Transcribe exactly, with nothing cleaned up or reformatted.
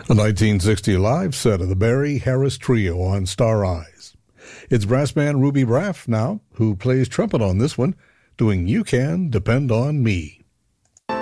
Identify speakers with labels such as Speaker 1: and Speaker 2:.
Speaker 1: A nineteen sixty live set of the Barry Harris Trio on Star Eyes. It's brass band Ruby Braff now, who plays trumpet on this one, doing You Can Depend on Me.